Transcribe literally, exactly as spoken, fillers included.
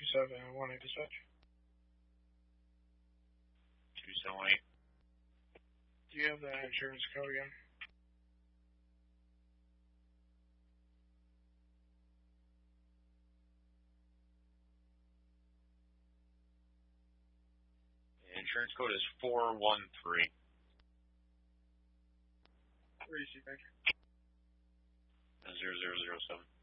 seven one eight dispatch. two seven one eight. Do you have the insurance code again? The insurance code is four one three. Where do you see, Victor? zero zero zero seven.